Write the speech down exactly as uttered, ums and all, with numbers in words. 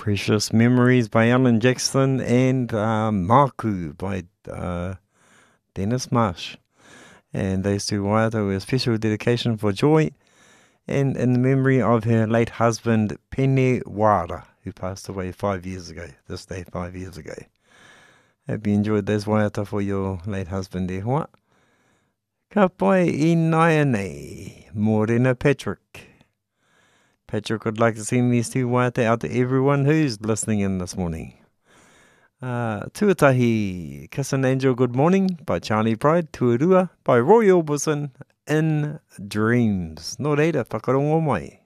Precious Memories by Alan Jackson and uh, Maku by uh, Dennis Marsh. And those two waiata were a special dedication for Joy and in the memory of her late husband, Pene Wara, who passed away five years ago, this day five years ago. Hope you enjoyed those waiata for your late husband there, hoa. Ka pai I naia nei, Morena Patrick. Patrick would like to send these two waiata out to everyone who's listening in this morning. Uh, Tuatahi, Kiss an Angel Good Morning by Charlie Pride, Tuarua by Roy Orbison, In Dreams. Nō reira, whakarongo mai.